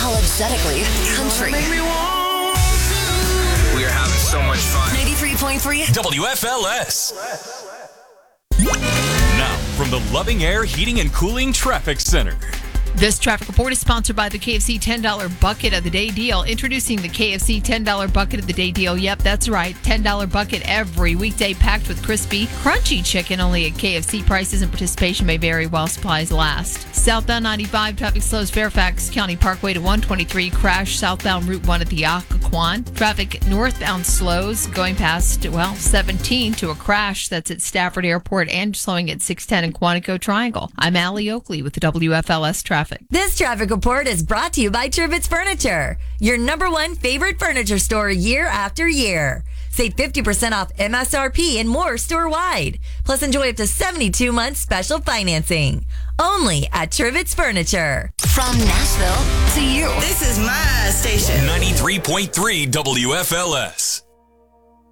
unapologetically country. We are having so much fun. 93.3 WFLS. Now, from the Loving Air Heating and Cooling Traffic Center. This traffic report is sponsored by the KFC $10 Bucket of the Day deal. Introducing the KFC $10 Bucket of the Day deal. Yep, that's right. $10 bucket every weekday packed with crispy, crunchy chicken only at KFC. Prices and participation may vary while supplies last. Southbound 95, traffic slows Fairfax County Parkway to 123. Crash southbound Route 1 at the Occoquan. Traffic northbound slows going past, 17 to a crash that's at Stafford Airport and slowing at 610 in Quantico Triangle. I'm Allie Oakley with the WFLS traffic. This traffic report is brought to you by Trivets Furniture, your number one favorite furniture store year after year. Save 50% off MSRP and more store-wide. Plus, enjoy up to 72 months special financing. Only at Trivets Furniture. from Nashville to you. This is my station. 93.3 WFLS.